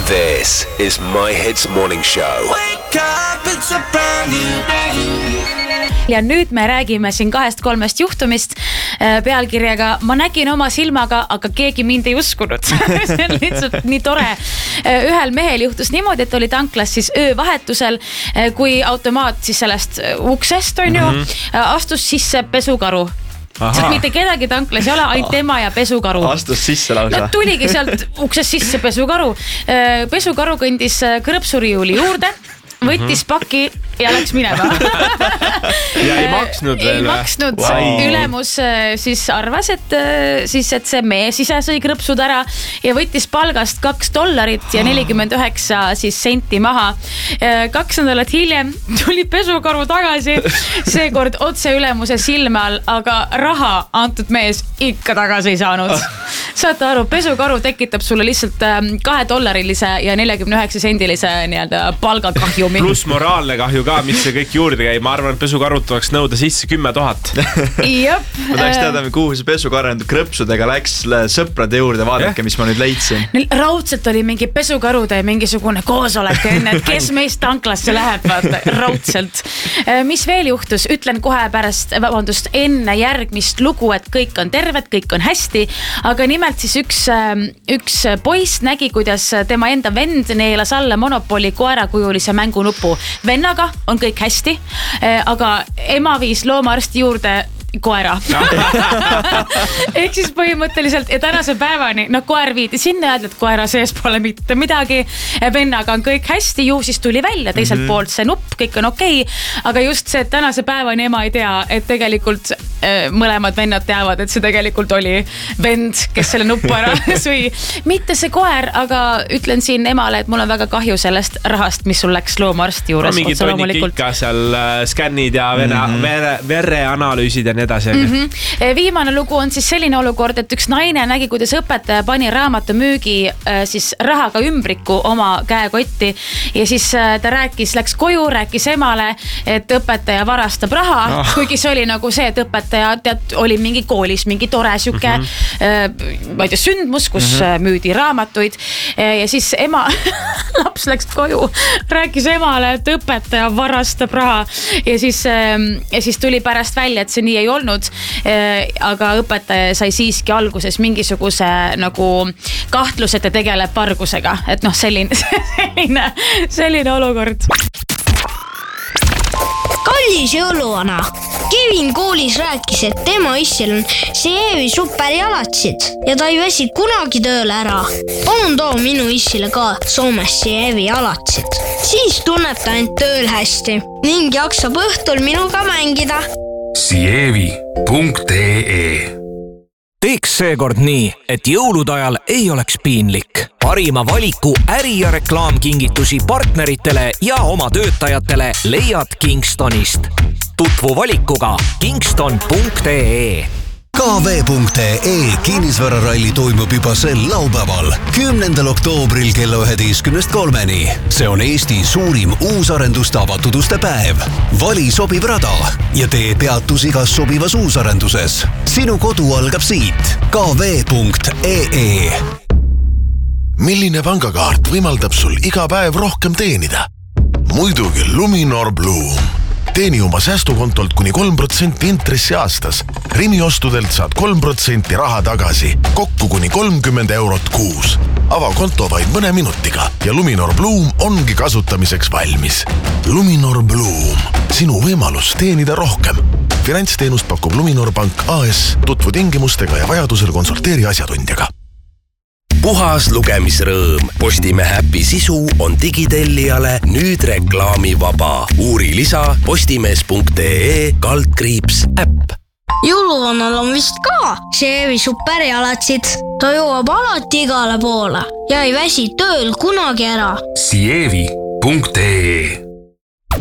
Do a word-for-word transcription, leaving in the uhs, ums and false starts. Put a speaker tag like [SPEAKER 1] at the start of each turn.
[SPEAKER 1] This is My Hits Morning Show.
[SPEAKER 2] Wake up, it's a brand new day.
[SPEAKER 3] Ja nüüd me räägime siin kahest kolmest juhtumist pealkirjaga ma nägin oma silmaga, aga keegi mind ei uskunud. See on lihtsalt nii tore. Ühel mehel juhtus niimoodi, et oli tanklas siis öövahetusel, kui automaat siis sellest uksest on ju, mm-hmm. astus sisse pesukaru. Sest mitte kedagi tanklas ei ole, ainult tema ja pesukaru.
[SPEAKER 4] Astus sisse lausa.
[SPEAKER 3] No, tuligi sealt uksest sisse pesukaru. Pesukaru kõndis kõrpsuriiuli juurde, võttis paki ja läks minema.
[SPEAKER 4] Ja ei maksnud veel.
[SPEAKER 3] Ei maksnud. Wow. Ülemus siis arvas, et, siis, et see mees ise sõi krõpsud ära ja võttis palgast kaks dollarit ja nelikümmend üheksa siis senti maha. Kaks nädalat hiljem tuli pesukaru tagasi, seekord otse ülemuse silme all, aga raha antud mees ikka tagasi ei saanud. Saate aru, pesukaru tekitab sulle lihtsalt kahe dollarilise ja nelikümmend üheksa sendilise nii-öelda palgakahjumi.
[SPEAKER 4] Plus moraalne kahju ka, mis see kõik juurde käib. Ma arvan, et pesukarut tuleks nõuda sisse kümme tuhat.
[SPEAKER 3] Jop.
[SPEAKER 5] Ma tahaks teada, kuhu see pesukaru krõpsudega läks sõprade juurde, vaadake, mis ma nüüd leidsin.
[SPEAKER 3] Raudselt oli mingi pesukarude mingisugune koosolek enne, et kes meist tanklasse läheb, vaata, raudselt. Mis veel juhtus? Ütlen kohe pärast, vabandust, enne järgmist lugu, et kõik on terved, kõik on hästi, aga nimelt siis üks, üks poiss nägi, kuidas tema enda vend neelas alla Monopoli koerakujulise mängunupu. Vennaga on kõik hästi, aga ema viis loomaarsti juurde koera. Ehk siis põhimõtteliselt ja tänase päevani, no koer viidi sinna öelda, et koera sees pole mitte midagi, vennaga on kõik hästi, ju siis tuli välja teiselt mm-hmm. poolt see nupp, kõik on okei, aga just see, et tänase päevani ema ei tea, et tegelikult äh, mõlemad vennad teavad, et see tegelikult oli vend, kes selle nuppu ära sõi. Mitte see koer, aga ütlen siin emale, et mul on väga kahju sellest rahast, mis sul läks loomaarsti juures.
[SPEAKER 4] No mingi tonnik ikka seal äh, skännid ja vere, mm-hmm. vere, vereanalüüsid ja nii edasi.
[SPEAKER 3] Mm-hmm. Viimane lugu on siis selline olukord, et üks naine nägi, kuidas õpetaja pani raamatu müügi äh, siis rahaga ümbriku oma käekotti ja siis äh, ta rääkis, läks koju, rääkis emale, et õpetaja varastab raha, oh. kuigi see oli nagu see, et õpetaja tead, oli mingi koolis, mingi tore siuke mm-hmm. äh, ma ei tea, sündmus, kus mm-hmm. müüdi raamatuid äh, ja siis ema laps läks koju, rääkis emale, et õpetaja varastab raha ja siis, äh, ja siis tuli pärast välja, et see nii ei olnud, aga õpetaja sai siiski alguses mingisuguse nagu kahtlus, et ta tegeleb vargusega, et noh, selline, selline, selline olukord.
[SPEAKER 6] Kallis jõuluvana, Kevin koolis rääkis, et tema issil on Sievi superjalatsid ja ta ei väsi kunagi tööle ära. Palun too minu issile ka Soomes Sievi jalatsid. Siis tunneb ta end tööl hästi ning jaksab õhtul minuga mängida.
[SPEAKER 1] Sievi punkt ee
[SPEAKER 7] Teeks seekord nii, et jõulude ajal ei oleks piinlik. Parima valiku äri- ja reklaamkingitusi partneritele ja oma töötajatele leiad Kingstonist. Tutvu valikuga kingston punkt ee
[SPEAKER 8] K V punkt ee kinnisvararalli toimub juba sel laupäeval, kümnendal oktoobril kella üheteistkümnest kolmeni. See on Eesti suurim uusarenduste avatud uste päev. Vali sobiv rada ja tee peatus igas sobivas uusarenduses. Sinu kodu algab siit. K V punkt ee
[SPEAKER 9] Milline pangakaart võimaldab sul iga päev rohkem teenida? Muidugi Luminor Bloom. Teeni oma säästukontolt kuni kolm protsenti intressi aastas. Rimi ostudelt saad kolm protsenti raha tagasi, kokku kuni kolmkümmend eurot kuus. Ava konto vaid mõne minutiga ja Luminor Bloom ongi kasutamiseks valmis. Luminor Bloom, sinu võimalus teenida rohkem. Finantsteenust pakub Luminor Pank A S, tutvu tingimustega ja vajadusel konsulteeri asjatundjaga.
[SPEAKER 1] Puhas lugemisrõõm. Postimehe äpi sisu on digitellijale nüüd reklaamivaba. Uuri lisa postimees punkt ee kaldkriips äpp.
[SPEAKER 6] Jõuluvannal on vist ka Sievi superjalatsid. Ta jõuab alati igale poole ja ei väsi tööl kunagi ära.
[SPEAKER 1] Sievi punkt ee